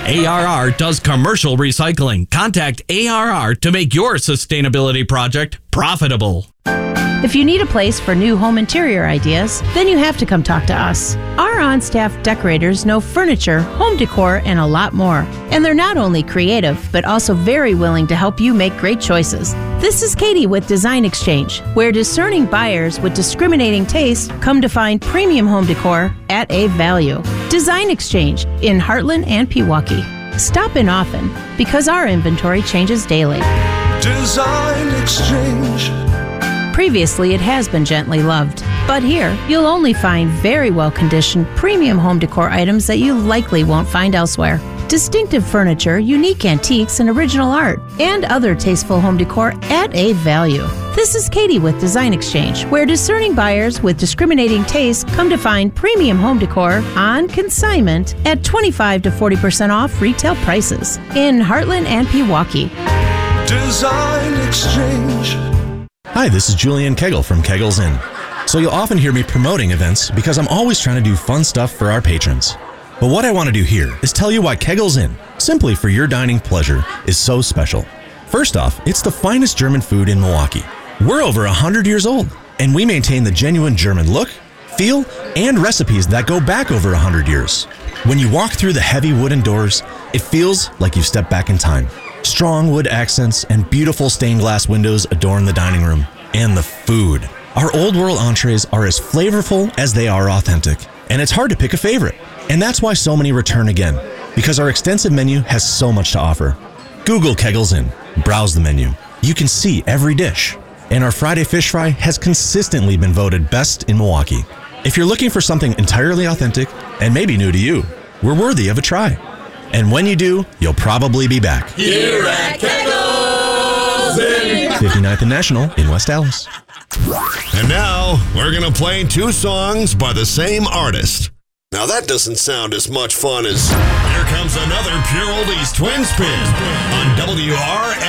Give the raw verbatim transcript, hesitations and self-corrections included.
A R R does commercial recycling. Contact A R R to make your sustainability project profitable. If you need a place for new home interior ideas, then you have to come talk to us. Our on-staff decorators know furniture, home decor, and a lot more. And they're not only creative, but also very willing to help you make great choices. This is Katie with Design Exchange, where discerning buyers with discriminating taste come to find premium home decor at a value. Design Exchange in Heartland and Pewaukee. Stop in often because our inventory changes daily. Design Exchange. Previously, it has been gently loved, but here you'll only find very well-conditioned premium home decor items that you likely won't find elsewhere. Distinctive furniture, unique antiques, and original art, and other tasteful home decor at a value. This is Katie with Design Exchange, where discerning buyers with discriminating taste come to find premium home decor on consignment at twenty-five to forty percent off retail prices in Heartland and Pewaukee. Design Exchange. Hi, this is Julian Kegel from Kegel's Inn. So you'll often hear me promoting events because I'm always trying to do fun stuff for our patrons. But what I want to do here is tell you why Kegel's Inn, simply for your dining pleasure, is so special. First off, it's the finest German food in Milwaukee. We're over one hundred years old, and we maintain the genuine German look, feel, and recipes that go back over one hundred years. When you walk through the heavy wooden doors, it feels like you've stepped back in time. Strong wood accents and beautiful stained glass windows adorn the dining room. And the food. Our old world entrees are as flavorful as they are authentic. And it's hard to pick a favorite. And that's why so many return again, because our extensive menu has so much to offer. Google Kegel's Inn, browse the menu. You can see every dish. And our Friday fish fry has consistently been voted best in Milwaukee. If you're looking for something entirely authentic and maybe new to you, we're worthy of a try. And when you do, you'll probably be back. Here at Kegel's Inn. fifty-ninth and National in West Allis. And now, we're going to play two songs by the same artist. Now that doesn't sound as much fun as... Here comes another Pure Oldies Twin Spin on W R